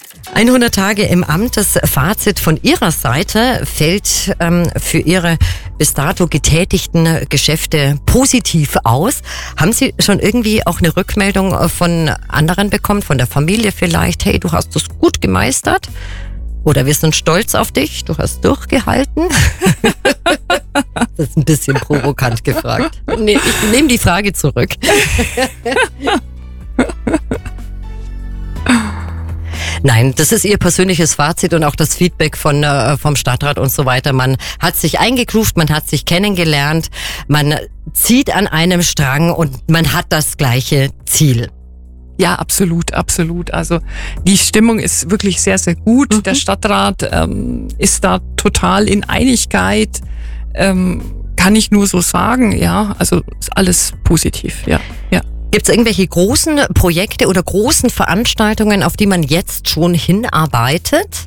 100 Tage im Amt. Das Fazit von Ihrer Seite fällt für Ihre bis dato getätigten Geschäfte positiv aus. Haben Sie schon irgendwie auch eine Rückmeldung von anderen bekommen, von der Familie vielleicht? Hey, du hast das gut gemeistert. Oder wir sind stolz auf dich, du hast durchgehalten. Das ist ein bisschen provokant gefragt. Nee, ich nehme die Frage zurück. Nein, das ist Ihr persönliches Fazit und auch das Feedback vom Stadtrat und so weiter. Man hat sich eingegruft, man hat sich kennengelernt, man zieht an einem Strang und man hat das gleiche Ziel. Ja, absolut, absolut. Also die Stimmung ist wirklich sehr, sehr gut. Der Stadtrat ist da total in Einigkeit. Kann ich nur so sagen, ja. Also ist alles positiv, ja. Gibt es irgendwelche großen Projekte oder großen Veranstaltungen, auf die man jetzt schon hinarbeitet?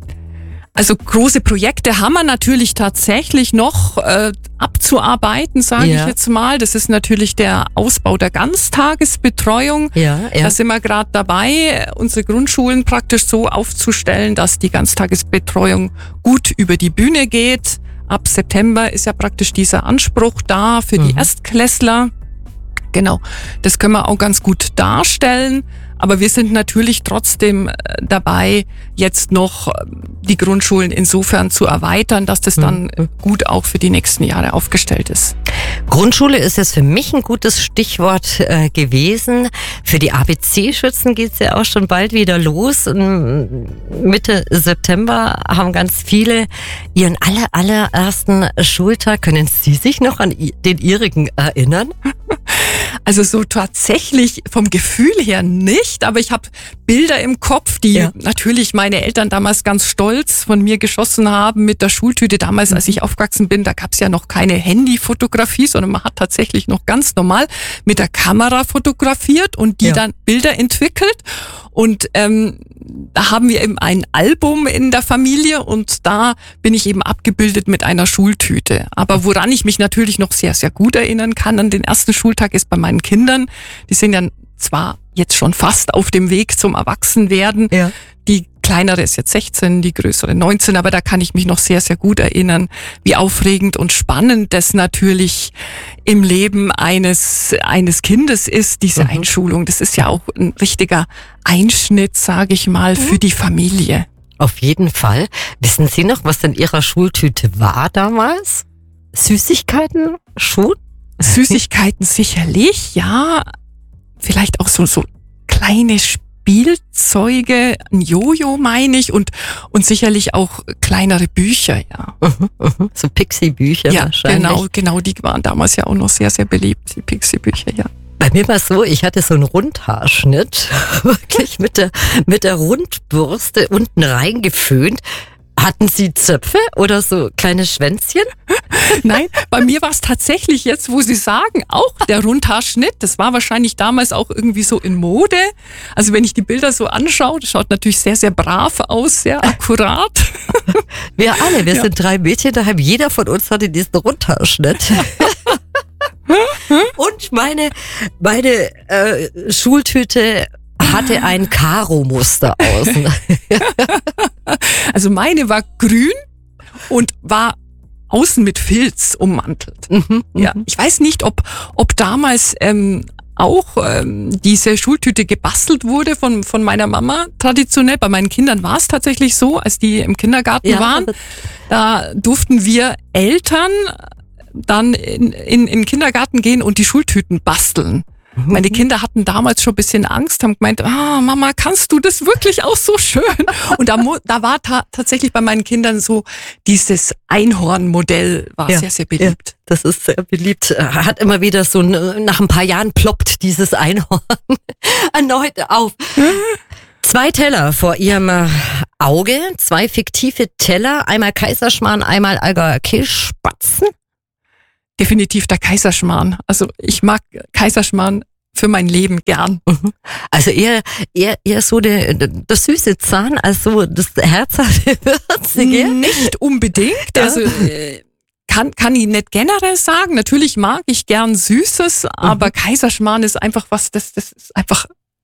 Also große Projekte haben wir natürlich tatsächlich noch abzuarbeiten, sage ich jetzt mal. Das ist natürlich der Ausbau der Ganztagesbetreuung. Ja. Da sind wir gerade dabei, unsere Grundschulen praktisch so aufzustellen, dass die Ganztagesbetreuung gut über die Bühne geht. Ab September ist ja praktisch dieser Anspruch da für die Erstklässler. Genau, das können wir auch ganz gut darstellen, aber wir sind natürlich trotzdem dabei, jetzt noch die Grundschulen insofern zu erweitern, dass das dann gut auch für die nächsten Jahre aufgestellt ist. Grundschule ist jetzt für mich ein gutes Stichwort gewesen. Für die ABC-Schützen geht's ja auch schon bald wieder los. Mitte September haben ganz viele ihren allerersten Schultag. Können Sie sich noch an den Ihrigen erinnern? Also so tatsächlich vom Gefühl her nicht, aber ich habe Bilder im Kopf, die natürlich meine Eltern damals ganz stolz von mir geschossen haben mit der Schultüte. Damals, als ich aufgewachsen bin, da gab es ja noch keine Handyfotografie, sondern man hat tatsächlich noch ganz normal mit der Kamera fotografiert und die dann Bilder entwickelt. Und da haben wir eben ein Album in der Familie und da bin ich eben abgebildet mit einer Schultüte. Aber woran ich mich natürlich noch sehr, sehr gut erinnern kann an den ersten Schultag ist bei meinen Kindern. Die sind ja zwar jetzt schon fast auf dem Weg zum Erwachsenwerden. Ja. Die kleinere ist jetzt 16, die größere 19, aber da kann ich mich noch sehr, sehr gut erinnern, wie aufregend und spannend das natürlich im Leben eines Kindes ist, diese Einschulung. Das ist ja auch ein richtiger Einschnitt, sage ich mal, für die Familie. Auf jeden Fall. Wissen Sie noch, was in Ihrer Schultüte war damals? Süßigkeiten schon? Süßigkeiten sicherlich, ja. Vielleicht auch so kleine Spielzeuge, ein Jojo meine ich und sicherlich auch kleinere Bücher, ja. So Pixie-Bücher wahrscheinlich. Genau, die waren damals ja auch noch sehr, sehr beliebt, die Pixie-Bücher, ja. Bei mir war es so, ich hatte so einen Rundhaarschnitt, wirklich mit der Rundbürste unten reingeföhnt. Hatten Sie Zöpfe oder so kleine Schwänzchen? Nein, bei mir war es tatsächlich jetzt, wo Sie sagen, auch der Rundhaarschnitt. Das war wahrscheinlich damals auch irgendwie so in Mode. Also wenn ich die Bilder so anschaue, das schaut natürlich sehr, sehr brav aus, sehr akkurat. Wir sind 3 Mädchen daheim. Jeder von uns hatte diesen Rundhaarschnitt. Und meine Schultüte hatte ein Karo-Muster außen. Also meine war grün und war außen mit Filz ummantelt. Ja, ich weiß nicht, ob damals auch diese Schultüte gebastelt wurde von meiner Mama traditionell. Bei meinen Kindern war es tatsächlich so, als die im Kindergarten waren. Da durften wir Eltern dann in den Kindergarten gehen und die Schultüten basteln. Meine Kinder hatten damals schon ein bisschen Angst, haben gemeint, Mama, kannst du das wirklich auch so schön? Und da war tatsächlich bei meinen Kindern so dieses Einhornmodell war sehr, sehr beliebt. Ja, das ist sehr beliebt. Hat immer wieder so, nach ein paar Jahren ploppt dieses Einhorn erneut auf. 2 Teller vor Ihrem Auge, 2 fiktive Teller, einmal Kaiserschmarrn, einmal Allgäuer Kehlspatzen. Definitiv der Kaiserschmarrn. Also ich mag Kaiserschmarrn für mein Leben gern. Also eher so das süße Zahn als so das herzhafte Würzige? Nicht unbedingt. Also kann ich nicht generell sagen. Natürlich mag ich gern Süßes, aber Kaiserschmarrn ist einfach was, das ist einfach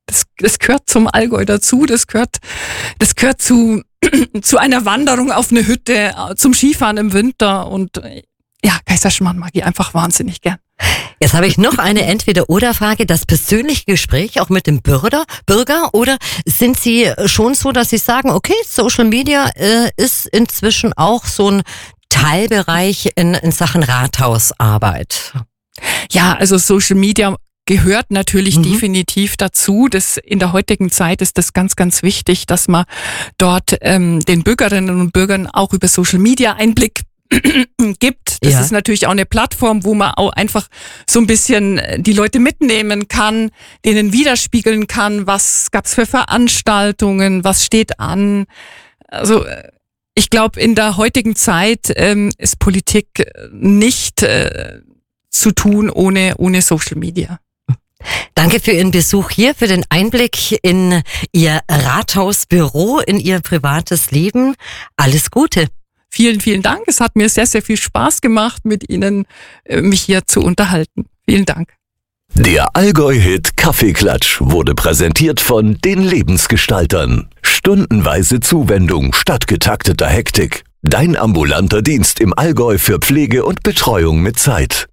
Das gehört zum Allgäu dazu, das gehört zu einer Wanderung auf eine Hütte, zum Skifahren im Winter und ja, Kaiserschmarrn mag ich einfach wahnsinnig gern. Jetzt habe ich noch eine Entweder-oder-Frage, das persönliche Gespräch auch mit dem Bürger, oder sind Sie schon so, dass Sie sagen, okay, Social Media ist inzwischen auch so ein Teilbereich in Sachen Rathausarbeit? Ja, also Social Media gehört natürlich definitiv dazu. In der heutigen Zeit ist das ganz, ganz wichtig, dass man dort den Bürgerinnen und Bürgern auch über Social Media Einblick gibt. Das ist natürlich auch eine Plattform, wo man auch einfach so ein bisschen die Leute mitnehmen kann, denen widerspiegeln kann, was gab's für Veranstaltungen, was steht an. Also ich glaube, in der heutigen Zeit ist Politik nicht zu tun ohne Social Media. Danke für Ihren Besuch hier, für den Einblick in Ihr Rathausbüro, in Ihr privates Leben. Alles Gute. Vielen, vielen Dank. Es hat mir sehr, sehr viel Spaß gemacht, mit Ihnen mich hier zu unterhalten. Vielen Dank. Der Allgäu-Hit Kaffeeklatsch wurde präsentiert von den Lebensgestaltern. Stundenweise Zuwendung statt getakteter Hektik. Dein ambulanter Dienst im Allgäu für Pflege und Betreuung mit Zeit.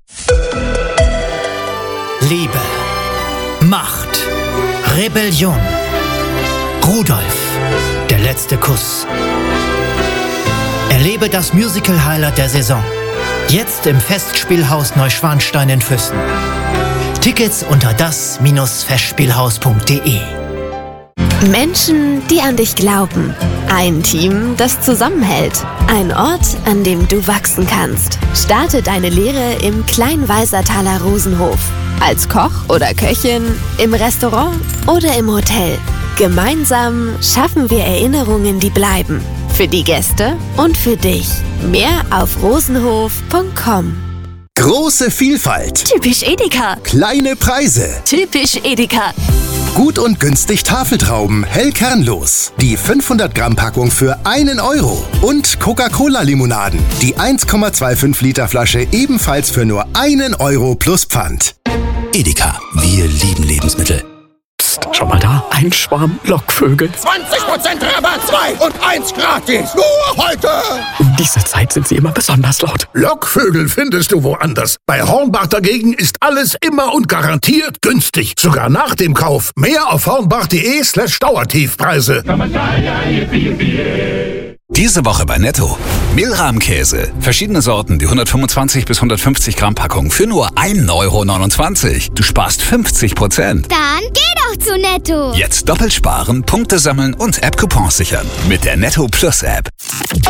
Liebe, Macht, Rebellion. Rudolf, der letzte Kuss. Erlebe das Musical-Highlight der Saison. Jetzt im Festspielhaus Neuschwanstein in Füssen. Tickets unter das-festspielhaus.de. Menschen, die an dich glauben. Ein Team, das zusammenhält. Ein Ort, an dem du wachsen kannst. Starte deine Lehre im Kleinweisertaler Rosenhof. Als Koch oder Köchin, im Restaurant oder im Hotel. Gemeinsam schaffen wir Erinnerungen, die bleiben. Für die Gäste und für dich. Mehr auf rosenhof.com. Große Vielfalt. Typisch Edeka. Kleine Preise. Typisch Edeka. Gut und günstig Tafeltrauben, hellkernlos. Die 500 Gramm Packung für 1 Euro. Und Coca-Cola-Limonaden. Die 1,25 Liter Flasche ebenfalls für nur 1 Euro plus Pfand. Edeka, wir lieben Lebensmittel. Psst, schau mal da, ein Schwarm Lockvögel. 20% Rabatt, 2 und 1 gratis. Nur heute. Um diese Zeit sind sie immer besonders laut. Lockvögel findest du woanders. Bei Hornbach dagegen ist alles immer und garantiert günstig. Sogar nach dem Kauf. Mehr auf hornbach.de/Dauertiefpreise. Diese Woche bei Netto. Mehlrahmkäse. Verschiedene Sorten, die 125 bis 150 Gramm Packung für nur 1,29 Euro. Du sparst 50%. Dann geh doch zu Netto. Jetzt doppelt sparen, Punkte sammeln und App-Coupons sichern. Mit der Netto Plus App.